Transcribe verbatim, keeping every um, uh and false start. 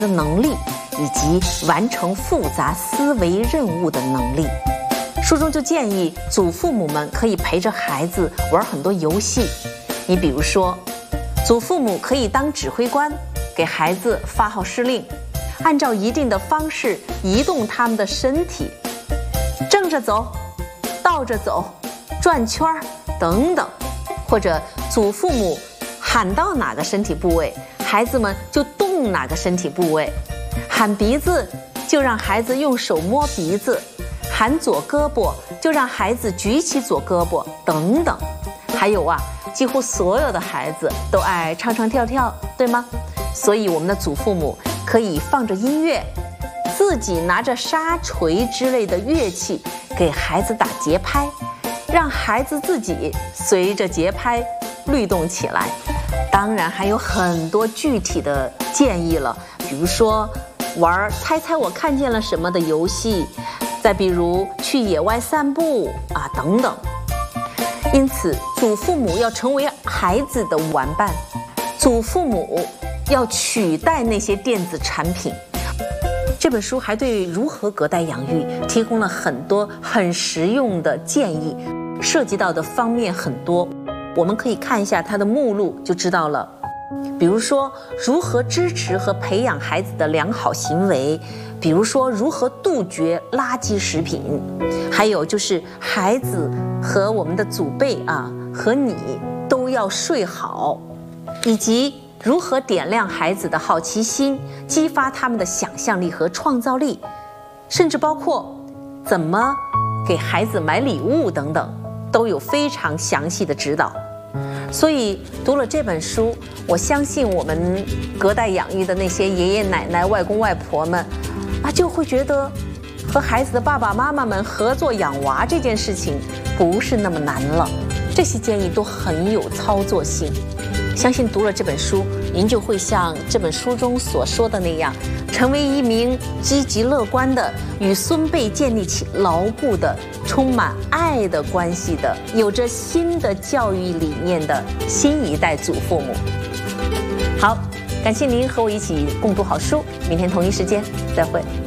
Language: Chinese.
的能力，以及完成复杂思维任务的能力。书中就建议祖父母们可以陪着孩子玩很多游戏。你比如说，祖父母可以当指挥官，给孩子发号施令，按照一定的方式移动他们的身体，正着走，倒着走，转圈儿等等。或者祖父母喊到哪个身体部位，孩子们就动哪个身体部位。喊鼻子，就让孩子用手摸鼻子；喊左胳膊，就让孩子举起左胳膊，等等。还有啊，几乎所有的孩子都爱唱唱跳跳，对吗？所以我们的祖父母可以放着音乐，自己拿着沙锤之类的乐器给孩子打节拍，让孩子自己随着节拍律动起来。当然还有很多具体的建议了，比如说玩猜猜我看见了什么的游戏，再比如去野外散步啊等等。因此祖父母要成为孩子的玩伴，祖父母要取代那些电子产品。这本书还对如何隔代养育提供了很多很实用的建议，涉及到的方面很多，我们可以看一下它的目录就知道了。比如说如何支持和培养孩子的良好行为，比如说如何杜绝垃圾食品，还有就是孩子和我们的祖辈啊和你都要睡好，以及如何点亮孩子的好奇心，激发他们的想象力和创造力，甚至包括怎么给孩子买礼物等等，都有非常详细的指导。所以读了这本书，我相信我们隔代养育的那些爷爷奶奶、外公外婆们啊，就会觉得和孩子的爸爸妈妈们合作养娃这件事情不是那么难了。这些建议都很有操作性，相信读了这本书，您就会像这本书中所说的那样，成为一名积极乐观的、与孙辈建立起牢固的、充满爱的关系的、有着新的教育理念的新一代祖父母。好，感谢您和我一起共读好书，明天同一时间再会。